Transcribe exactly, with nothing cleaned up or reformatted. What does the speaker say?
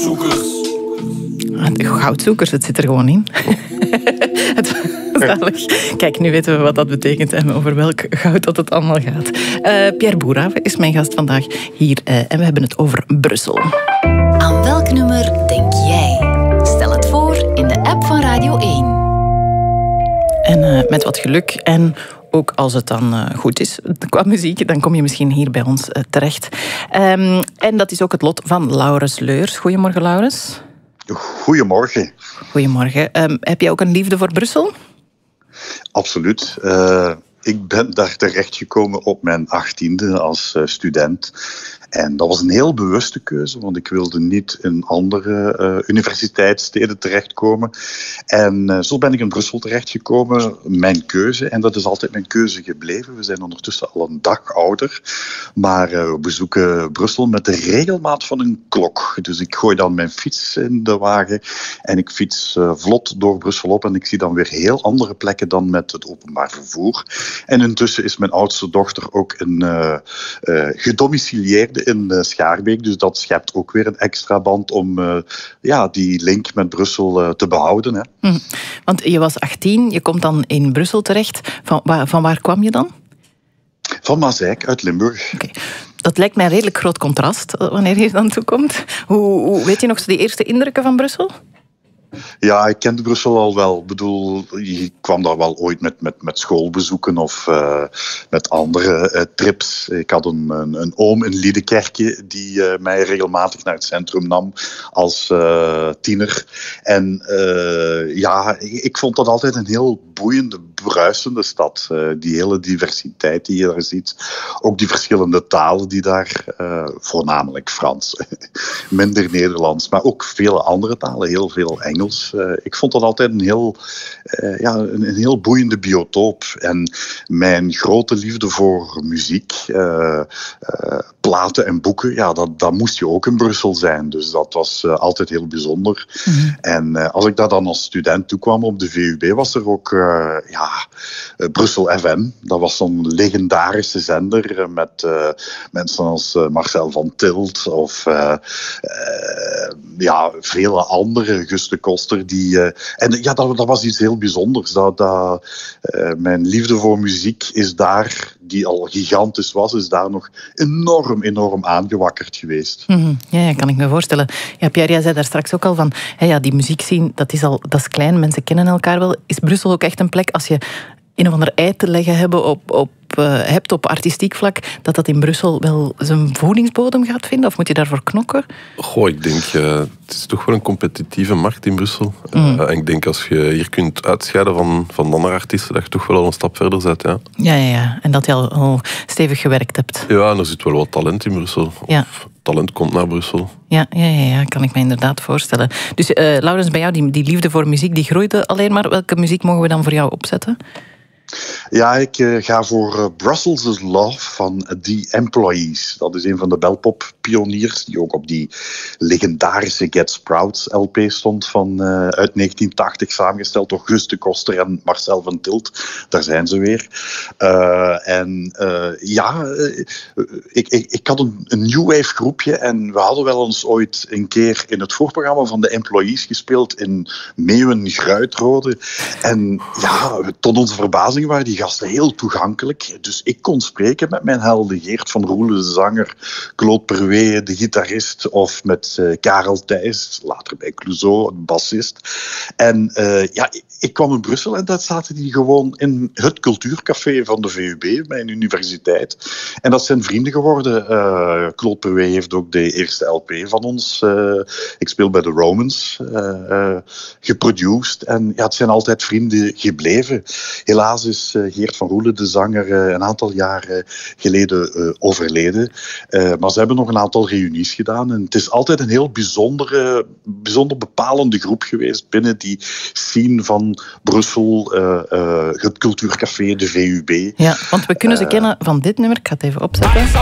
Goudzoekers, het zit er gewoon in. Het, zalig. Kijk, nu weten we wat dat betekent en over welk goud dat het allemaal gaat. Uh, Pierre Boerhaave is mijn gast vandaag hier uh, en we hebben het over Brussel. Aan welk nummer denk jij? Stel het voor in de app van Radio één. En uh, met wat geluk en ook als het dan uh, goed is qua muziek, dan kom je misschien hier bij ons uh, terecht. Um, en dat is ook het lot van Laurens Leurs. Goedemorgen, Laurens. Goedemorgen. Goedemorgen. Um, heb jij ook een liefde voor Brussel? Absoluut. Uh, ik ben daar terechtgekomen op mijn achttiende als uh, student. En dat was een heel bewuste keuze, want ik wilde niet in andere uh, universiteitssteden terechtkomen. En uh, zo ben ik in Brussel terechtgekomen, mijn keuze. En dat is altijd mijn keuze gebleven. We zijn ondertussen al een dag ouder. Maar uh, we bezoeken Brussel met de regelmaat van een klok. Dus ik gooi dan mijn fiets in de wagen en ik fiets uh, vlot door Brussel op. En ik zie dan weer heel andere plekken dan met het openbaar vervoer. En intussen is mijn oudste dochter ook een uh, uh, gedomicilieerde in uh, Schaarbeek. Dus dat schept ook weer een extra band om uh, ja, die link met Brussel uh, te behouden. Hè. Hm. Want je was achttien, je komt dan in Brussel terecht. Van waar, van waar kwam je dan? Van Mazeik, uit Limburg. Okay. Dat lijkt mij een redelijk groot contrast wanneer je dan toekomt. Hoe, hoe weet je nog die eerste indrukken van Brussel? Ja, ik kende Brussel al wel. Ik bedoel, je kwam daar wel ooit met, met, met schoolbezoeken of uh, met andere uh, trips. Ik had een, een, een oom in Liedekerke die uh, mij regelmatig naar het centrum nam als uh, tiener. En uh, ja, ik, ik vond dat altijd een heel boeiende, bruisende stad. Uh, die hele diversiteit die je daar ziet. Ook die verschillende talen die daar, uh, voornamelijk Frans, minder Nederlands, maar ook vele andere talen, heel veel Engels. Uh, ik vond dat altijd een heel, uh, ja, een, een heel boeiende biotoop. En mijn grote liefde voor muziek, uh, uh, platen en boeken, ja, dat, dat moest je ook in Brussel zijn. Dus dat was uh, altijd heel bijzonder. Mm-hmm. En uh, als ik daar dan als student toekwam op de V U B, was er ook uh, ja, uh, Brussel F M. Dat was zo'n legendarische zender uh, met uh, mensen als uh, Marcel van Tilt of uh, uh, ja, vele andere, Gus de Koster. Die, uh, en ja, dat, dat was iets heel bijzonders. Dat, dat, uh, mijn liefde voor muziek is daar, die al gigantisch was, is daar nog enorm, enorm aangewakkerd geweest. Mm-hmm. Ja, ja, kan ik me voorstellen. Ja, Pierre, jij zei daar straks ook al van, hey, ja, die muziekscene, dat is al, dat is klein, mensen kennen elkaar wel. Is Brussel ook echt een plek, als je een of ander ei te leggen hebben op, op, uh, hebt op artistiek vlak, dat dat in Brussel wel zijn voedingsbodem gaat vinden? Of moet je daarvoor knokken? Goh, ik denk, uh, het is toch wel een competitieve markt in Brussel. Mm. Uh, en ik denk, als je hier kunt uitscheiden van, van andere artiesten, dat je toch wel al een stap verder zet. Ja, ja, ja, ja. En dat je al, al stevig gewerkt hebt. Ja, en er zit wel wat talent in Brussel. Ja. Of talent komt naar Brussel. Ja, ja, ja, ja, kan ik me inderdaad voorstellen. Dus uh, Laurens, bij jou, die, die liefde voor muziek, die groeide alleen maar. Welke muziek mogen we dan voor jou opzetten? Ja, ik uh, ga voor uh, Brussels is Love van The Employees. Dat is een van de belpop-pioniers die ook op die legendarische Get Sprouts L P stond van, uh, uit negentien tachtig, samengesteld door Gus de Koster en Marcel van Tilt. Daar zijn ze weer. Uh, en uh, ja, uh, ik, ik, ik had een, een new wave groepje en we hadden wel eens ooit een keer in het voorprogramma van The Employees gespeeld in Meeuwen-Gruitrode. En ja, tot onze verbazing waren die gasten heel toegankelijk. Dus ik kon spreken met mijn helden. Geert van Roelen, de zanger, Claude Perwee, de gitarist, of met uh, Karel Thijs, later bij Clouseau, de bassist. En uh, ja, ik, ik kwam in Brussel en daar zaten die gewoon in het cultuurcafé van de V U B, mijn universiteit. En dat zijn vrienden geworden. Uh, Claude Perwee heeft ook de eerste L P van ons, uh, ik speel bij de Romans, uh, uh, geproduced. En ja, het zijn altijd vrienden gebleven. Helaas is uh, Geert van Roelen, de zanger, uh, een aantal jaar uh, geleden uh, overleden. Uh, maar ze hebben nog een aantal reunies gedaan. En het is altijd een heel bijzondere, bijzonder bepalende groep geweest binnen die scene van Brussel, uh, uh, het cultuurcafé, de V U B. Ja, want we kunnen ze uh, kennen van dit nummer. Ik ga het even opzetten.